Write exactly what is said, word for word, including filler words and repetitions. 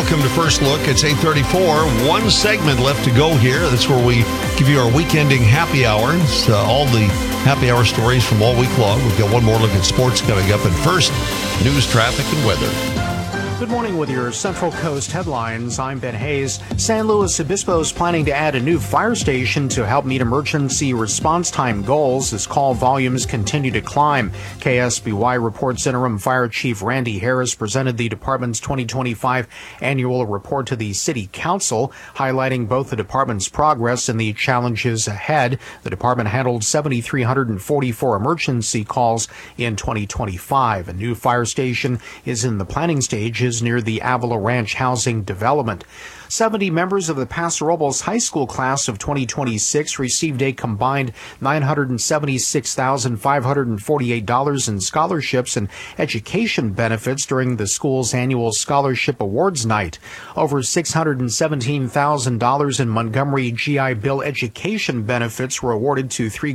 welcome to First Look. It's eight thirty-four. One segment left to go here. That's where we give you our weekending happy hour. It's uh, all the happy hour stories from all week long. We've got one more look at sports coming up. And first, news, traffic, and weather. Good morning with your Central Coast headlines. I'm Ben Hayes. San Luis Obispo is planning to add a new fire station to help meet emergency response time goals as call volumes continue to climb. K S B Y reports Interim Fire Chief Randy Harris presented the department's twenty twenty-five annual report to the City Council, highlighting both the department's progress and the challenges ahead. The department handled seven thousand three hundred forty-four emergency calls in twenty twenty-five. A new fire station is in the planning stages near the Avila Ranch housing development. seventy members of the Paso Robles High School class of twenty twenty-six received a combined nine hundred seventy-six thousand five hundred forty-eight dollars in scholarships and education benefits during the school's annual Scholarship Awards Night. Over six hundred seventeen thousand dollars in Montgomery G I Bill education benefits were awarded to three